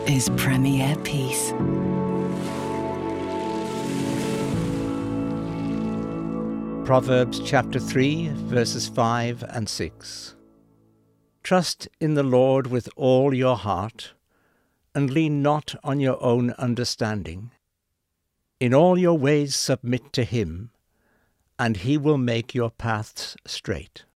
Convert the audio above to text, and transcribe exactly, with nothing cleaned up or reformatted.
is Premier Peace. Proverbs chapter three, verses five and six. Trust in the Lord with all your heart, and lean not on your own understanding. In all your ways submit to him, and he will make your paths straight.